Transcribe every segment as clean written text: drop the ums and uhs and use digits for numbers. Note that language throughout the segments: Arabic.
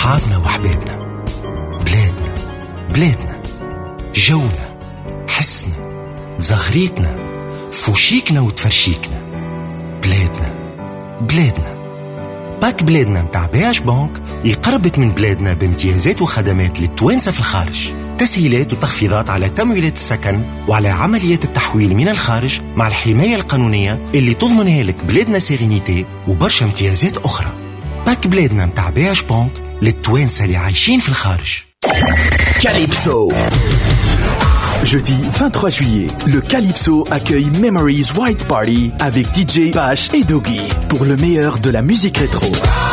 أصحابنا وحبابنا، بلادنا بلادنا، جونا، حسنا، زغريتنا، فوشيكنا وتفرشيكنا. بلادنا بلادنا. باك بلادنا متاع بياش بانك يقربك من بلادنا بامتيازات وخدمات للتوانسة في الخارج، تسهيلات وتخفيضات على تمويلات السكن وعلى عمليات التحويل من الخارج مع الحماية القانونية اللي تضمنها لك بلادنا سيرينيتي وبرشا امتيازات أخرى. باك بلادنا متاع بياش بانك للتوانسة اللي عايشين في الخارج. Calypso. Jeudi 23 juillet, le Calypso accueille Memories White Party avec DJ Bash et Doogie pour le meilleur de la musique rétro.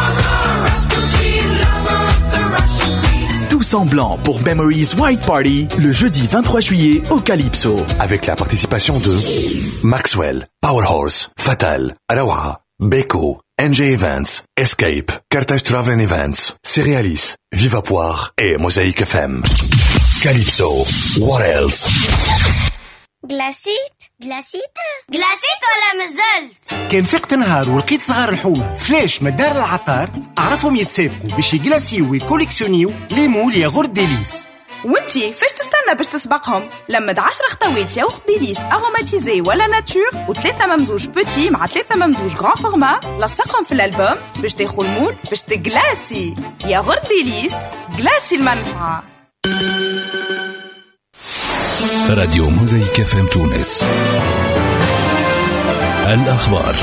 Tous en blanc pour Memories White Party le jeudi 23 juillet au Calypso. Avec la participation de Maxwell, Powerhorse, Fatal, Arawa, Beko, NJ Events, Escape, Carthage Travel Events, Cerealis, Viva Poire et Mosaic FM. Calypso, what else? جلاسيت ولا مازلت؟ كان فقت نهار ولقيت صغار الحومة فلاش من دار العطار، أعرفهم يتسابقوا باش يجلاسيو ويكوليكسيونيو ليمول ياغورت ديليس. وانتي فاش تستنى باش تسبقهم؟ لمد 10 خطوات ياغورت ديليس اروماتيزي ولا ناتور و3 ممزوج بوتي مع 3 ممزوج غران فورما، لصقهم في الالبوم باش تاخذ المول باش تجلاسي. ياغورت ديليس، جلاسي المنفعة. راديو موزايك FM تونس. الأخبار.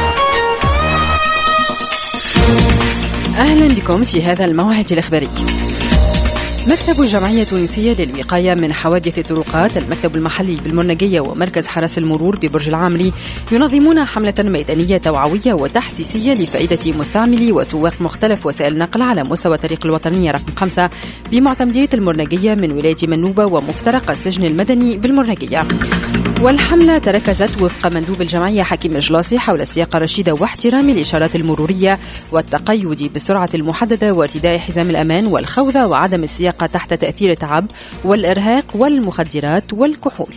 أهلا بكم في هذا الموعد الإخباري. مكتب الجمعية التونسية للوقاية من حوادث الطرقات، المكتب المحلي بالمرنقية ومركز حرس المرور ببرج العامري ينظمون حملة ميدانية توعوية وتحسيسية لفائدة مستعملي وسواق مختلف وسائل النقل على مستوى الطريق الوطنية رقم 5 بمعتمدية المرنقية من ولاية منوبة ومفترق السجن المدني بالمرنقية. والحملة تركزت وفق مندوب الجمعية حكيم الجلاصي حول السياقة الرشيدة واحترام الإشارات المرورية والتقيد بالسرعة المحددة وارتداء حزام الأمان والخوذة وعدم السياقة تحت تأثير التعب والإرهاق والمخدرات والكحول.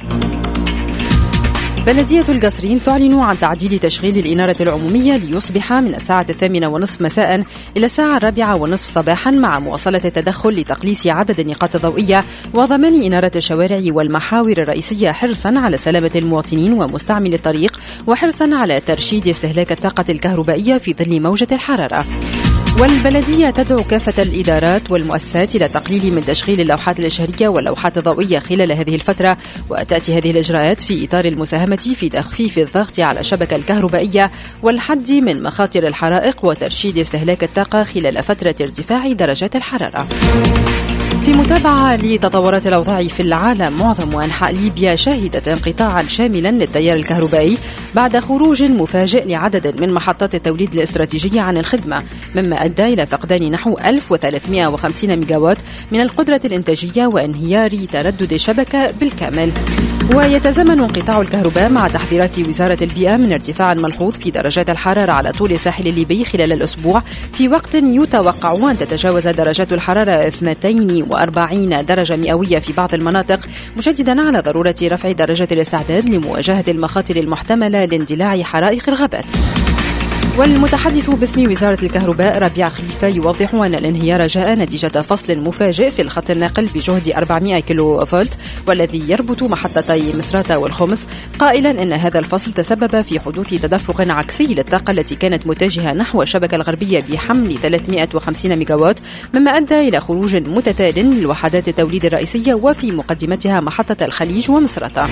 بلدية القصرين تعلن عن تعديل تشغيل الإنارة العمومية ليصبح من الساعة 8:30 مساء إلى الساعة 4:30 صباحا، مع مواصلة التدخل لتقليص عدد النقاط الضوئية وضمان إنارة الشوارع والمحاور الرئيسية، حرصا على سلامة المواطنين ومستعمل الطريق وحرصا على ترشيد استهلاك الطاقة الكهربائية في ظل موجة الحرارة. والبلدية تدعو كافة الإدارات والمؤسسات إلى تقليل من تشغيل اللوحات الإشهارية واللوحات الضوئية خلال هذه الفترة، وتأتي هذه الإجراءات في إطار المساهمة في تخفيف الضغط على الشبكة الكهربائية والحد من مخاطر الحرائق وترشيد استهلاك الطاقة خلال فترة ارتفاع درجات الحرارة. في متابعة لتطورات الأوضاع في العالم، معظم أنحاء ليبيا شهدت انقطاعا شاملا للتيار الكهربائي بعد خروج مفاجئ لعدد من محطات التوليد الاستراتيجية عن الخدمة، مما أدى إلى فقدان نحو 1350 ميجاوات من القدرة الإنتاجية وانهيار تردد الشبكة بالكامل. ويتزامن انقطاع الكهرباء مع تحذيرات وزارة البيئة من ارتفاع ملحوظ في درجات الحرارة على طول الساحل الليبي خلال الأسبوع، في وقت يتوقع أن تتجاوز درجات الحرارة 42 درجة مئوية في بعض المناطق، مشددا على ضرورة رفع درجة الاستعداد لمواجهة المخاطر المحتملة لاندلاع حرائق الغابات. والمتحدث باسم وزارة الكهرباء ربيع خليفة يوضح أن الانهيار جاء نتيجة فصل مفاجئ في الخط الناقل بجهد 400 كيلو فولت والذي يربط محطتي مصراتة والخمس، قائلا أن هذا الفصل تسبب في حدوث تدفق عكسي للطاقة التي كانت متجهة نحو الشبكة الغربية بحمل 350 ميجاوات، مما أدى إلى خروج متتال للوحدات التوليد الرئيسية وفي مقدمتها محطة الخليج ومصراتة.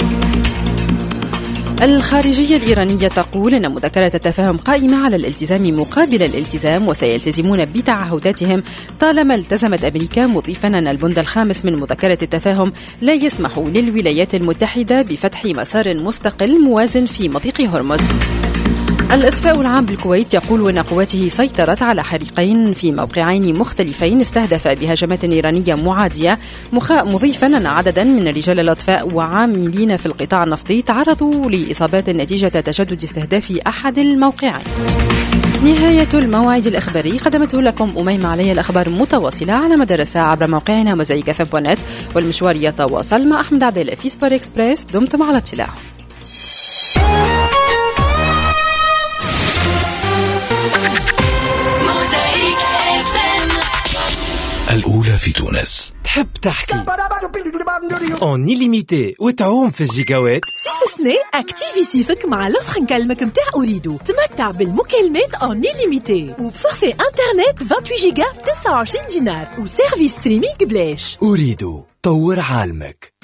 الخارجية الإيرانية تقول أن مذكرة التفاهم قائمة على الالتزام مقابل الالتزام، وسيلتزمون بتعهداتهم طالما التزمت أمريكا، مضيفا أن البند الخامس من مذكرة التفاهم لا يسمح للولايات المتحدة بفتح مسار مستقل موازن في مضيق هرمز. الإطفاء العام بالكويت يقول أن قواته سيطرت على حريقين في موقعين مختلفين استهدف بهجمات إيرانية معادية، مضيفا أن عددا من رجال الإطفاء وعاملين في القطاع النفطي تعرضوا لإصابات نتيجة تجدد استهداف أحد الموقعين. نهاية الموعد الإخباري، قدمته لكم أميمة علي. الأخبار متواصلة على مدار الساعة عبر موقعنا موزايك FM.net، والمشوار يتواصل مع أحمد عدالة في سبور إكسبريس. دمتم على اطلاع. تونس. تحب تحكي اون إليميتي وتعوم في الجيجاوات؟ صيف سنة اكتيفي صيفك مع لوفر نكلمك متاع أوريدو. تمتع بالمكالمات اون إليميتي وبفورفي انترنت 28 جيجا ب 29 دينار وسيرفيس ستريمينغ بلاش. أوريدو، طور عالمك.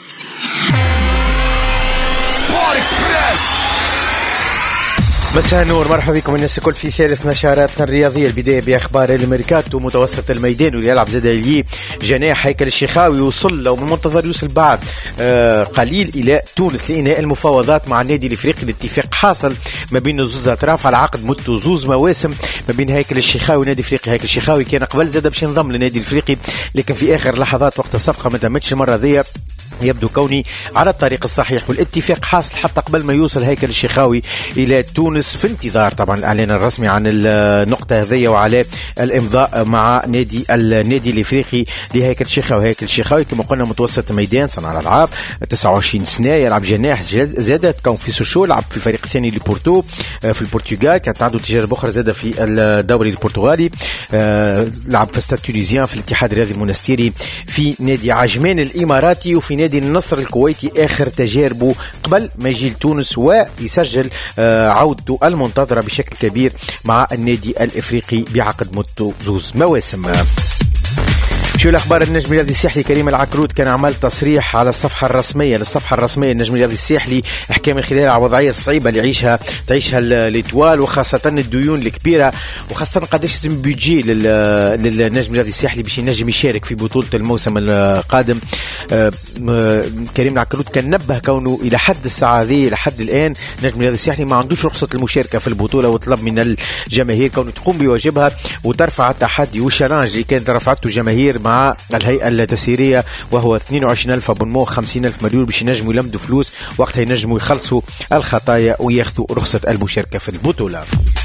سبور اكسبريس. مساء النور، مرحبا بكم الناس الكل في ثالث نشراتنا الرياضيه. البدايه باخبار الميركاتو. متوسط الميدان واللي يلعب زاد لي جناح هيكل الشيخاوي وصل لو بالمنتظر يوصل بعد قليل الى تونس لانهاء المفاوضات مع النادي الافريقي. الاتفاق حاصل ما بين زوز اطراف على عقد مدته زوز مواسم ما بين هيكل الشيخاوي والنادي الافريقي. هيكل الشيخاوي كان قبل زاد باش ينضم للنادي الافريقي، لكن في اخر لحظات وقت الصفقه ما تمتش المره ذي. يبدو كوني على الطريق الصحيح والاتفاق حاصل حتى قبل ما يوصل هيكل الشيخاوي إلى تونس، في انتظار طبعا الإعلان الرسمي عن النقطة هذه وعلى الإمضاء مع النادي الإفريقي لهيكل الشيخاوي. هيكل الشيخاوي كما قلنا متوسط ميدان، صنع الألعاب، 29 سنة، يلعب جناح، زادت كون في سوشو، لعب في الفريق الثاني لبورتو في البرتغال، كانت عنده تجارب أخرى زادة في الدوري البرتغالي، لعب في ستاد تونيزيان في الاتحاد الرياضي المنستيري، في نادي عجمان الإماراتي، وفي نادي النصر الكويتي آخر تجاربه قبل ما يجي لتونس ويسجل عودته المنتظرة بشكل كبير مع النادي الإفريقي بعقد مدته زوز مواسم. شو الأخبار؟ النجم الرياضي الساحلي كريم العكروت كان عمل تصريح على الصفحة الرسمية النجم الرياضي الساحلي حكى من خلال الوضعية الصعيبة اللي تعيشها الإتوال، وخاصة الديون الكبيرة، وخاصة قداش يتم بيجي للنجم الرياضي الساحلي باش ينجم يشارك في بطولة الموسم القادم. كريم العكروت كان نبه كونه إلى حد الساعة هذه إلى حد الآن النجم الرياضي الساحلي ما عندوش رخصة المشاركة في البطولة، وطلب من الجماهير كونه تقوم بواجبها وترفع التحدي والشالنج اللي كانت رفعته الجماهير مع الهيئة التسييرية، وهو 22,000 أبونمون 50,000 مليون باش ينجموا يلمدوا فلوس وقتها ينجموا يخلصوا الخطايا وياخذوا رخصة المشاركة في البطولة.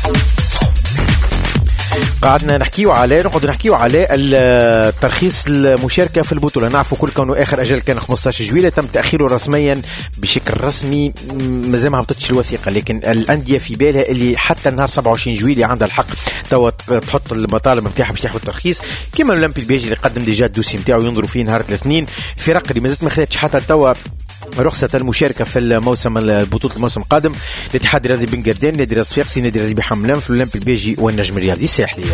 قعدنا نقعد نحكيو على الترخيص المشاركة في البطولة. نعرفوا كل كونه آخر أجل كان 15 جويلية، تم تأخيره رسميا بشكل رسمي، مازال ما هبطتش الوثيقة، لكن الأندية في بالها اللي حتى النهار 27 جويلية عندها الحق توا تحط المطالب نتاعها باش تاخذ الترخيص، كما الأولمبي البيجي اللي قدم ديجا الدوسي نتاعو ينظروا فيه نهار الاثنين. الفرق اللي مازالت ما خدتش حتى توا رخصة المشاركة في بطولة الموسم القادم: الاتحاد الرياضي بن قردان، نادي الصفاقسي، نادي الرياضي بحملان، في الأولمبي البيجي والنجم الرياضي الساحلي.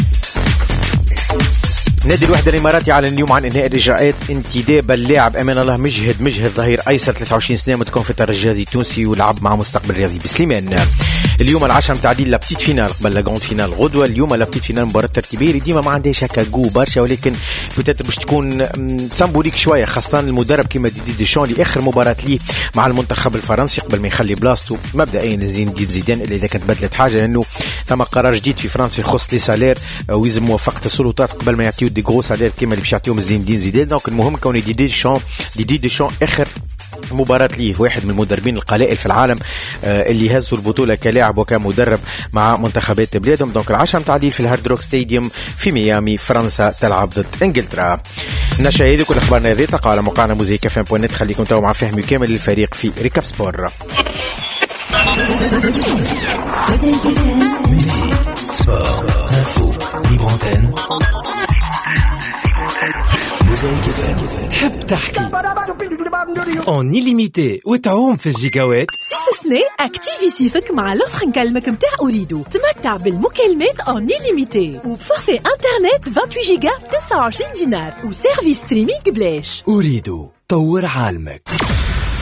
نادي الوحدة الإماراتي أعلن اليوم عن إنهاء الإجراءات انتداب اللاعب أمان الله مجهد ظهير أيسر 23 سنة متكون في الترجي الرياضي التونسي ولعب مع مستقبل رياضي بسليمان. اليوم العشرة متعدين لابتيت فينال قبل لاغوند فينال غدوة. اليوم لابتيت فينال مباراة ترتيبية اللي ديما ما عندهاش هكا جو برشا، ولكن بتاتر باش تكون سامبوليك شوية، خاصة المدرب كيما ديدي ديشان اللي آخر مباراة ليه مع المنتخب الفرنسي قبل ما يخلي بلاصته مبدئيا لزين زيدان إلا إذا كانت بدلت حاجة، لأنه ثم قرار جديد في فرنسا يخص لي سالير ويلزم موافقة السلطات قبل ما يعطيو دي غرو سالير كيما اللي باش يعطيهم زيدان. دونك المهم كون ديدي ديشان آخر مباراة ليه واحد من المدربين القلائل في العالم اللي هزوا البطولة كلاعب وكمدرب مع منتخبات بلادهم. دونك العشرة متعدين في الهارد روك ستاديوم في ميامي، فرنسا تلعب ضد انجلترا. نشاهد كل اخبارنا هذه تلقى على موقعنا موزيكا فام.net. خليكم توا مع فهم كامل للفريق في ريكاب سبور. تحب تحكي اون إليميتي وتعوم في الجيجاوات؟ صيف سنة اكتيفي صيفك مع لوفر نكلمك متاع أوريدو. تمتع بالمكالمات اون إليميتي وبفورفي انترنت 28 جيجا ب 29 دينار وسيرفيس ستريمينغ بلاش. أوريدو، طور عالمك.